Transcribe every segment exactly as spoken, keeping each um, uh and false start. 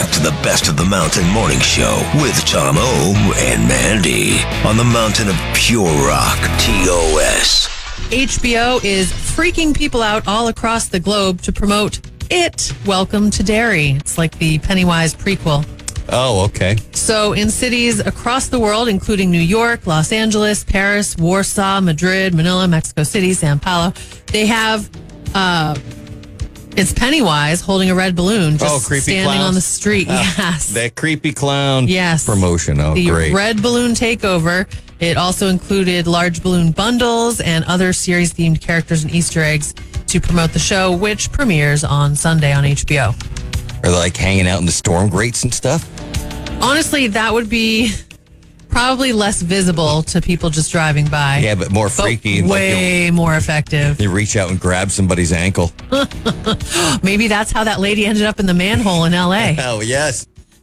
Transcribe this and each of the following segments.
back to the Best of the Mountain Morning Show with Tom O and Mandy on the Mountain of Pure Rock, T O S. H B O is freaking people out all across the globe to promote It, Welcome to Derry. It's like the Pennywise prequel. Oh, okay. So in cities across the world, including New York, Los Angeles, Paris, Warsaw, Madrid, Manila, Mexico City, Sao Paulo, they have... Uh, It's Pennywise holding a red balloon just oh, creepy standing clowns. on the street. Uh, yes. That creepy clown yes. promotion. Oh, the great. The red balloon takeover. It also included large balloon bundles and other series-themed characters and Easter eggs to promote the show, which premieres on Sunday on H B O. Are they like hanging out in the storm grates and stuff? Honestly, that would be probably less visible to people just driving by. Yeah, but more freaky. But way like more effective. You reach out and grab somebody's ankle. Maybe that's how that lady ended up in the manhole in L A. Oh, yes.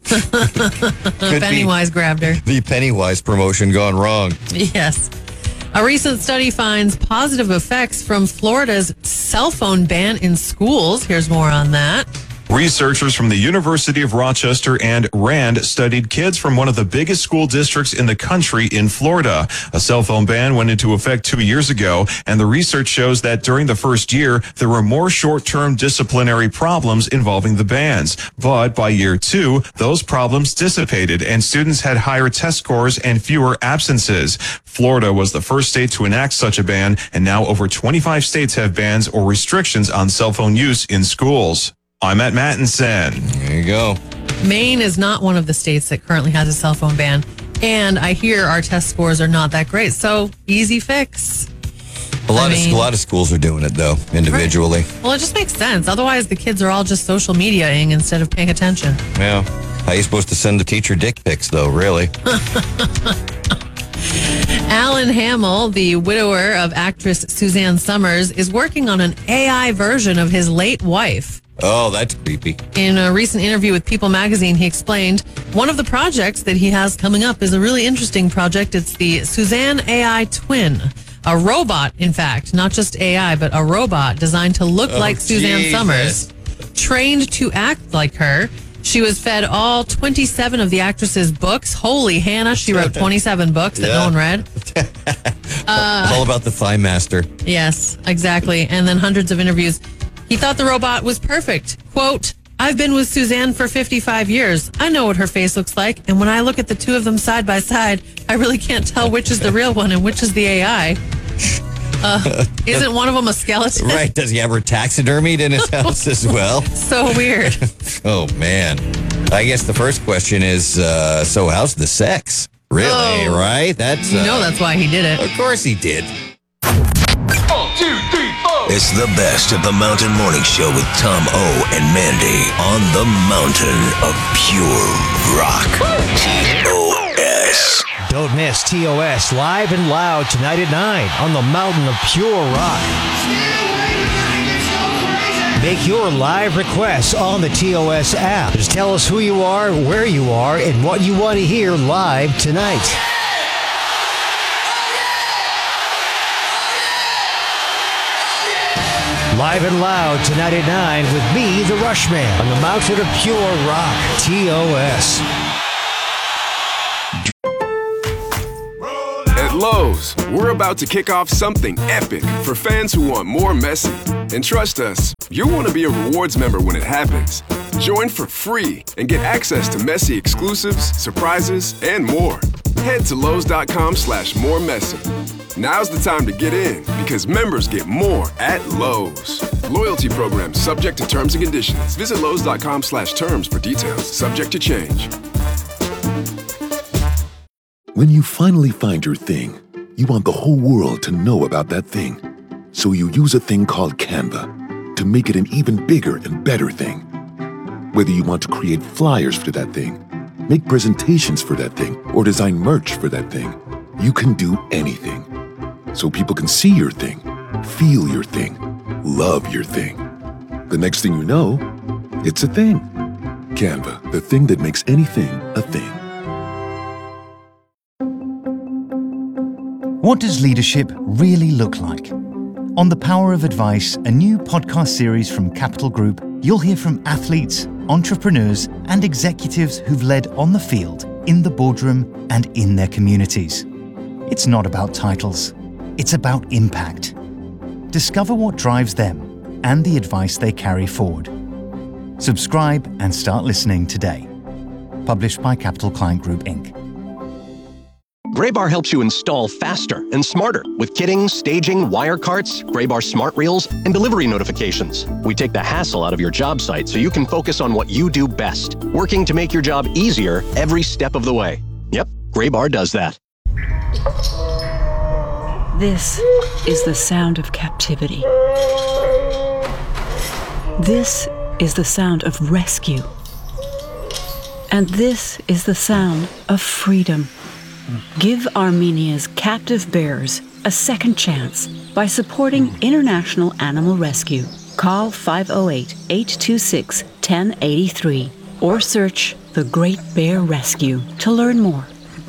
Pennywise grabbed her. The Pennywise promotion gone wrong. Yes. A recent study finds positive effects from Florida's cell phone ban in schools. Here's more on that. Researchers from the University of Rochester and RAND studied kids from one of the biggest school districts in the country in Florida. A cell phone ban went into effect two years ago, and the research shows that during the first year, there were more short-term disciplinary problems involving the bans. But by year two, those problems dissipated, and students had higher test scores and fewer absences. Florida was the first state to enact such a ban, and now over twenty-five states have bans or restrictions on cell phone use in schools. I'm at Mattinson. There you go. Maine is not one of the states that currently has a cell phone ban. And I hear our test scores are not that great. So easy fix. A lot, I of, mean, a lot of schools are doing it, though, individually. Right. Well, it just makes sense. Otherwise, the kids are all just social mediaing instead of paying attention. Yeah. How are you supposed to send the teacher dick pics, though, really? Alan Hamill, the widower of actress Suzanne Summers, is working on an A I version of his late wife. Oh, that's creepy. In a recent interview with People magazine, he explained one of the projects that he has coming up is a really interesting project. It's the Suzanne A I twin. A robot, in fact, not just A I, but a robot designed to look oh, like Suzanne Jesus. Summers, trained to act like her. She was fed all twenty-seven of the actress's books. Holy Hannah, she wrote twenty-seven books that yeah. no one read. uh, All about the Thigh Master. Yes, exactly. And then hundreds of interviews. He thought the robot was perfect. Quote, I've been with Suzanne for fifty-five years. I know what her face looks like. And when I look at the two of them side by side, I really can't tell which is the real one and which is the A I. Uh, isn't one of them a skeleton? Right. Does he have her taxidermied in his house as well? So weird. Oh, man. I guess the first question is, uh, so how's the sex? Really, oh, right? That's You uh, know that's why he did it. Of course he did. One, two, three, four. It's the Best of the Mountain Morning Show with Tom O and Mandy on the Mountain of Pure Rock. T O S. Don't miss T O S live and loud tonight at nine on the Mountain of Pure Rock. Make your live requests on the T O S app. Just tell us who you are, where you are, and what you want to hear live tonight. Live and loud tonight at nine with me, the Rushman, on the Mountain of Pure Rock, T O S. At Lowe's, we're about to kick off something epic for fans who want more messy. And trust us, you'll want to be a rewards member when it happens. Join for free and get access to messy exclusives, surprises, and more. Head to Lowe's.com slash more messy. Now's the time to get in because members get more at Lowe's. Loyalty program subject to terms and conditions. Visit Lowe's.com slash terms for details. Subject to change. When you finally find your thing, you want the whole world to know about that thing. So you use a thing called Canva to make it an even bigger and better thing. Whether you want to create flyers for that thing, make presentations for that thing, or design merch for that thing, you can do anything. So people can see your thing, feel your thing, love your thing. The next thing you know, it's a thing. Canva, the thing that makes anything a thing. What does leadership really look like? On The Power of Advice, a new podcast series from Capital Group, you'll hear from athletes, entrepreneurs, and executives who've led on the field, in the boardroom, and in their communities. It's not about titles. It's about impact. Discover what drives them and the advice they carry forward. Subscribe and start listening today. Published by Capital Client Group, Incorporated. Graybar helps you install faster and smarter with kitting, staging, wire carts, Graybar smart reels, and delivery notifications. We take the hassle out of your job site so you can focus on what you do best, working to make your job easier every step of the way. Yep, Graybar does that. This is the sound of captivity. This is the sound of rescue. And this is the sound of freedom. Give Armenia's captive bears a second chance by supporting International Animal Rescue. Call five oh eight, eight two six, one oh eight three or search The Great Bear Rescue to learn more.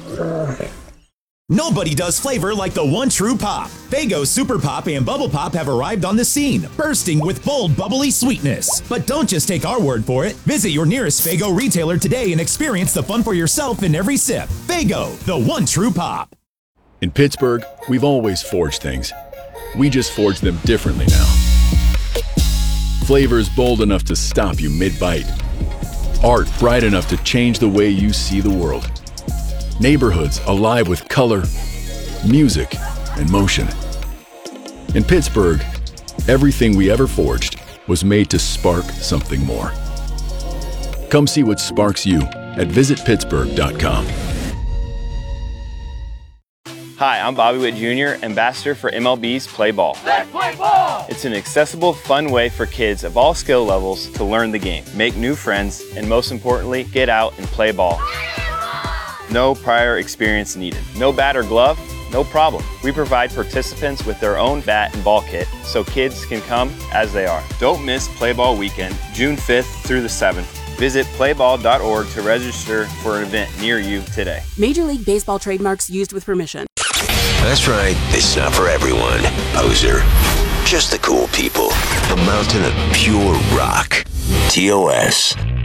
Nobody does flavor like the one true pop. Faygo Super Pop and Bubble Pop have arrived on the scene, bursting with bold, bubbly sweetness. But don't just take our word for it. Visit your nearest Faygo retailer today and experience the fun for yourself in every sip. Faygo, the one true pop. In Pittsburgh, we've always forged things. We just forge them differently now. Flavors bold enough to stop you mid-bite. Art bright enough to change the way you see the world. Neighborhoods alive with color, music, and motion. In Pittsburgh, everything we ever forged was made to spark something more. Come see what sparks you at visit pittsburgh dot com. Hi, I'm Bobby Witt Junior, ambassador for M L B's Play Ball. Let's play ball! It's an accessible, fun way for kids of all skill levels to learn the game, make new friends, and most importantly, get out and play ball. No prior experience needed. No bat or glove? No problem. We provide participants with their own bat and ball kit so kids can come as they are. Don't miss Play Ball Weekend, June fifth through the seventh. Visit play ball dot org to register for an event near you today. Major League Baseball trademarks used with permission. That's right. It's not for everyone, poser. Just the cool people. The mountain of pure rock. T O S.